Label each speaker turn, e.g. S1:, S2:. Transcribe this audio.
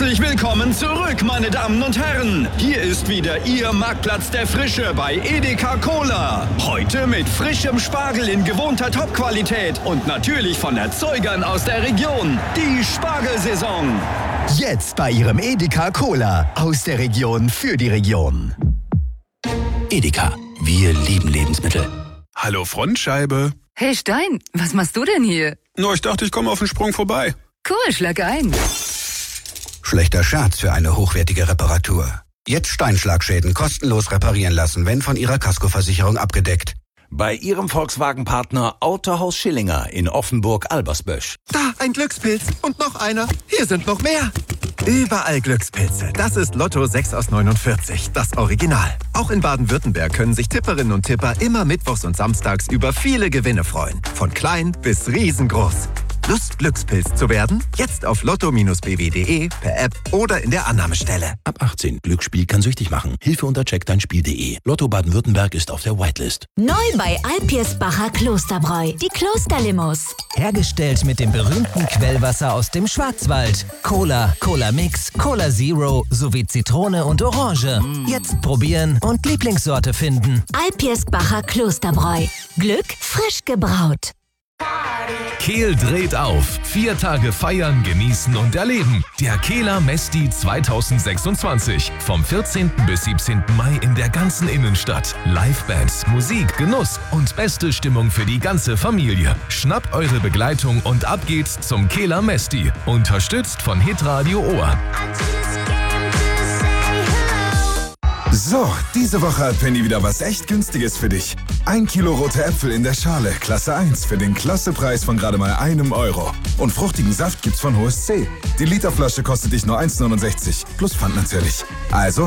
S1: Herzlich willkommen zurück, meine Damen und Herren. Hier ist wieder Ihr Marktplatz der Frische bei Edeka Cola. Heute mit frischem Spargel in gewohnter Topqualität und natürlich von Erzeugern aus der Region. Die Spargelsaison.
S2: Jetzt bei Ihrem Edeka Cola. Aus der Region für die Region.
S3: Edeka, wir lieben Lebensmittel.
S4: Hallo Frontscheibe.
S5: Hey Stein, was machst du denn hier?
S4: Nur ich dachte, ich komme auf den Sprung vorbei.
S5: Cool, schlag ein.
S3: Schlechter Scherz für eine hochwertige Reparatur. Jetzt Steinschlagschäden kostenlos reparieren lassen, wenn von Ihrer Kaskoversicherung abgedeckt.
S6: Bei Ihrem Volkswagen-Partner Autohaus Schillinger in Offenburg-Albersbösch.
S7: Da, ein Glückspilz. Und noch einer. Hier sind noch mehr. Überall Glückspilze. Das ist Lotto 6 aus 49, das Original. Auch in Baden-Württemberg können sich Tipperinnen und Tipper immer mittwochs und samstags über viele Gewinne freuen. Von klein bis riesengroß. Lust, Glückspilz zu werden? Jetzt auf lotto-bw.de, per App oder in der Annahmestelle.
S8: Ab 18. Glücksspiel kann süchtig machen. Hilfe unter checkdeinspiel.de. Lotto Baden-Württemberg ist auf der Whitelist.
S9: Neu bei Alpirsbacher Klosterbräu. Die Klosterlimous.
S10: Hergestellt mit dem berühmten Quellwasser aus dem Schwarzwald. Cola, Cola Mix, Cola Zero sowie Zitrone und Orange. Jetzt probieren und Lieblingssorte finden.
S9: Alpirsbacher Klosterbräu. Glück frisch gebraut.
S11: Kehl dreht auf. 4 Tage feiern, genießen und erleben. Der Kehler Mesti 2026. Vom 14. bis 17. Mai in der ganzen Innenstadt. Livebands, Musik, Genuss und beste Stimmung für die ganze Familie. Schnappt eure Begleitung und ab geht's zum Kehler Mesti. Unterstützt von Hitradio Ohr.
S12: So, diese Woche hat Penny wieder was echt Günstiges für dich. 1 Kilo rote Äpfel in der Schale, Klasse 1, für den Klassepreis von gerade mal €1. Und fruchtigen Saft gibt's von Hohes C. Die Literflasche kostet dich nur 1,69, plus Pfand natürlich. Also